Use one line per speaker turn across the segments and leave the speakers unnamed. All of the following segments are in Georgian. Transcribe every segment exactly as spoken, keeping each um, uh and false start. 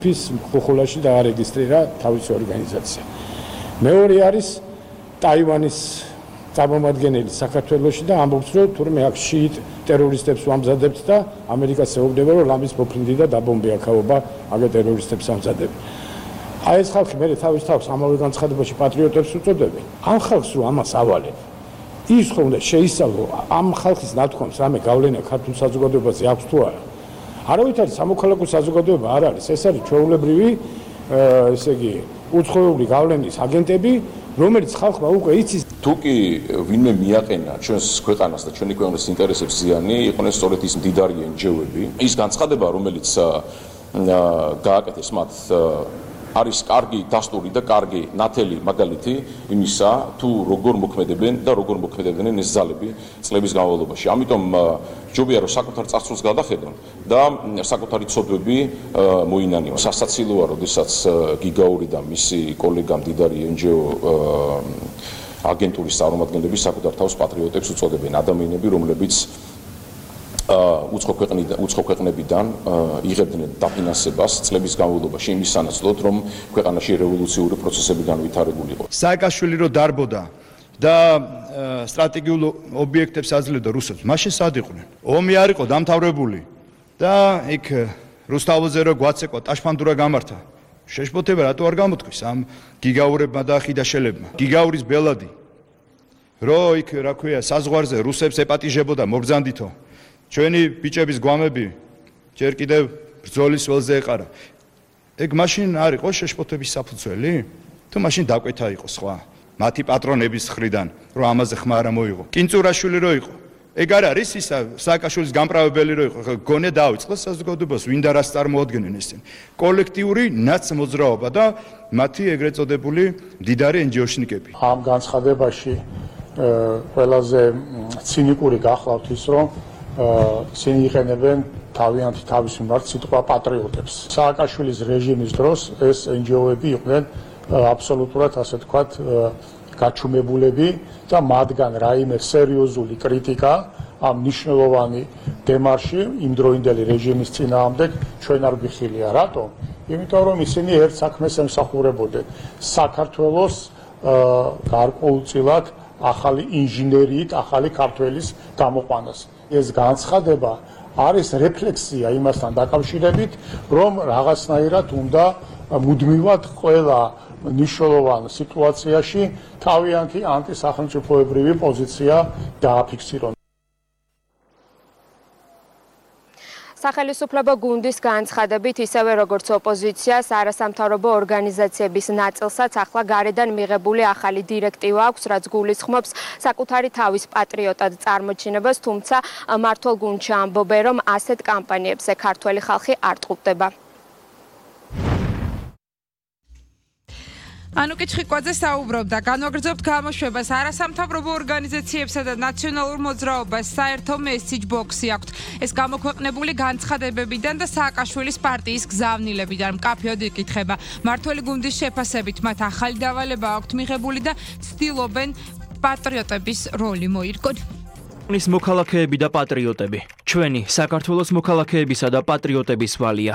ის ხუხულაში დაარეგისტრირა თავისი ორგანიზაცია. მეორე არის ტაივანის წარმომადგენელი საქართველოში და ამბობს, რომ თურმე აქ შიიტ ტერორისტებს ვამზადებთ და ამერიკას ეუბნება, რომ ლამის მოფრინდი და დაბომბე აქაობა აგერ ტერორისტებს ამზადებ. აი ეს ხალხი მე თავის თავს ამავე განცხადებაში პატრიოტებს უწოდებენ. ამ ხალხს რომ ამას ავალებ, ის ხო უნდა შეისწავლო ამ ხალხის ნათქვამს რამე გავლენა ქართულ საზოგადოებაზე აქვს თუ არა. არავით არის სამოქალაქო საზოგადოება არ არის, ეს არის ჩვეულებრივი, ესე იგი, უცხოური გავლენის აგენტები, რომელიც ხალხმა უკვე იცის.
თუ კი ვინმე მიაყენა ჩვენს ქვეყანას და ჩვენი ქვეყნის ინტერესებს ზიანი, იყვნენ სწორედ ის მდიდარი ენჯიოები, ის განცხადება, რომელიც გააკეთეს მათ არის კარგი დასტური და კარგი ნათელი მაგალითი იმისა, თუ როგორ მოქმედებენ და როგორ მოქმედებდნენ ეს ძალები წლების განმავლობაში. ამიტომ ჯობია რომ საკუთარ წარსულს გადახედონ და საკუთარი ცოდვები მოინანიონ. სასაცილოა, როდესაც გიგაური და მისი კოლეგა მდიდარი ენჯიო აგენტურის წარმომადგენლები საკუთარ თავს პატრიოტებს უწოდებენ, ადამიანები, რომლებიც უცხო ქვეყნიდან უცხო ქვეყნებიდან იღებდნენ დაფინანსებას წლების განმავლობაში იმის სანაცვლოდ, რომ ქვეყანაში რევოლუციური პროცესები განვითარებულიყო.
სააკაშვილი რო დარბოდა და სტრატეგიულ ობიექტებს აძლევდა რუსებს, მაშინ სად იყვნენ? ომი არ იყო დამთავრებული და იქ რუსთავოზე რო გვაცეკვა ტაშფანდურა გამართა. შეშფოთება რატო არ გამოთქვის ამ გიგაურებმა და ხიდაშელებმა? გიგაურის ბელადი რო იქ რა ქვია საზღვარზე რუსებს ეპატიჟებოდა მობრძანდითო. ჩვენი ბიჭების გვამები ჯერ კიდევ ბრძოლის ველზე ეყარა. ეგ მაშინ არ იყო შეშფოთების საფუძველი? თუ მაშინ დაკვეთა იყო სხვა მათი პატრონების მხრიდან, რომ ამაზე ხმა არ მოიღო. კინწურაშვილი რო იყო. ეგ არ არის ისა სააკაშვილის გამправებელი რო იყო. გონე დაიწყო საზოგადოებას, ვინ და რას წარმოადგენენ ესენი. კოლექტიური ნაცმოძრაობა და მათი ეგრეთ წოდებული მდიდარი ენჯიოშნიკები.
ამ განცხადებაში ყველაზე ცინიკური გახლავთ ის, რომ ისინი იყენებენ თავიანთი თავის მიმართ სიტყვა პატრიოტებს. სააკაშვილის რეჟიმის დროს ეს ენჯიოები იყვნენ აბსოლუტურად, ასე თქვათ, გაჩუმებულები და მათგან რაიმე სერიოზული კრიტიკა ამ მნიშვნელოვანი დემარში იმდროინდელი რეჟიმის წინააღმდეგ ჩვენ არ გვიხილია. რატომ? იმიტომ რომ ისინი ერთ საქმეს ემსახურებოდნენ, საქართველოს გარკვეულწილად ახალი ინჟინერიით, ახალი ქართველის გამოყვანას. ეს განცხადება არის რეფლექსია იმასთან დაკავშირებით, რომ რაღაცნაირად უნდა მუდმივად ყველა მნიშვნელოვან სიტუაციაში თავიანთი ანტისახელმწიფოებრივი პოზიცია დააფიქსირონ.
სახელმწიფო გუნდის განცხადებით, ისევე როგორც ოპოზიციას, არასამთავრობო ორგანიზაციების ნაწილსაც ახლა გარედან მიღებული ახალი დირექტივა აქვს, რაც გულისხმობს საკუთარი თავის პატრიოტად წარმოჩინებას, თუმცა მმართველ გუნდში ამბობენ, რომ ასეთ კამპანიებზე ქართველი ხალხი არ ტყუპდება.
ანუკი ჩხიკვაძე საუბრობდა, განვაგრძობთ გამოშვებას არასამთავრობო ორგანიზაციებსა და ნაციონალურ მოძრაობას საერთო მესიჯ ბოქსი აქვთ. ეს გამოქვეყნებული განცხადებებიდან და სააკაშვილის პარტიის გზავნილებიდან მკაფიოდ იკითხება. მმართველი გუნდის შეფასებით მათ ახალი დავალება აქვთ მიღებული და ცდილობენ პატრიოტების როლი მოირგონ.
ის მოქალაქეები და პატრიოტები. ჩვენი საქართველოს მოქალაქეებისა და პატრიოტების ვალია.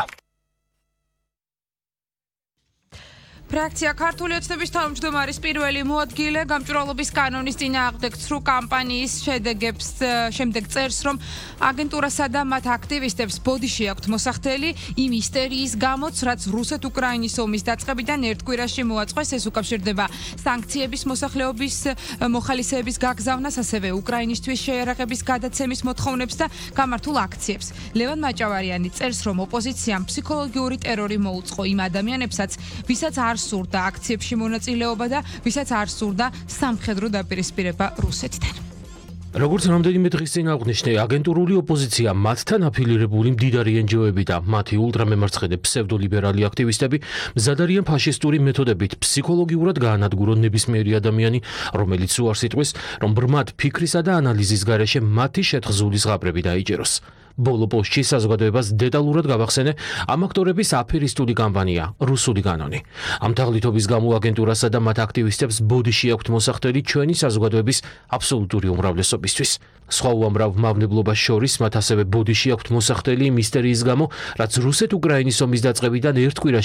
ფრაქცია ქართული ოცნების თავმჯდომარის პირველი მოადგილე გამჭვირვალობის კანონის წინააღმდეგ ცრუ კამპანიის შედეგებს შემდეგ წერს, რომ აგენტურასა და მათ აქტივისტებს ბოდიში აქვთ მოსახდელი იმ ისტერიის გამოც, რაც რუსეთ-უკრაინის ომის დაწყებიდან ერთ კვირაში მოაწყვეს. ეს უკავშირდება სანქციების მოსახლეობის მოხალისეების გაგზავნას, ასევე უკრაინისთვის შეერაღების გადაცემის მოთხოვნებს და გამართულ აქციებს. ლევან მაჭავარიანი წერს, რომ ოპოზიციამ ფსიქოლოგიური ტერორი მოუწყო იმ ადამიანებსაც, ვისაც არ სურდა აქციებში მონაწილეობა და ვისაც არ სურდა სამხედრო დაპირისპირება რუსეთთან.
როგორც რამდენიმე დღის წინ აღნიშნე, აგენტურული ოპოზიცია, მათთან აფილირებული მდიდარი ენჯიოები და მათი ულტრამემარცხენე ფსევდოლიბერალი აქტივისტები მზად არიან ფაშისტური მეთოდებით ფსიქოლოგიურად გაანადგურონ ნებისმიერი ადამიანი, რომელიც უარს იტყვის, რომ ბრმად ფიქრისა და ანალიზის გარეშე მათი შეთხზული ზღაპრები დაიჯეროს. ბოლო პოსტში საზოგადოებას დეტალურად გავახსენე ამ აქტორების აფერისტული კამპანია რუსული კანონი. ამ თაღლითობის გამო აგენტურასა და მათ აქტივისტებს ბოდიში აქვთ მოსახდელი ჩვენი საზოგადოების აბსოლუტური უმრავლესობისთვის. სხვა უამრავ მავნებლობას შორის მათ ასევე ბოდიში აქვთ მოსახდელი მისტერიის გამო, რაც რუსეთ-უკრაინის ომის დაწყებიდან ერთ კვირაში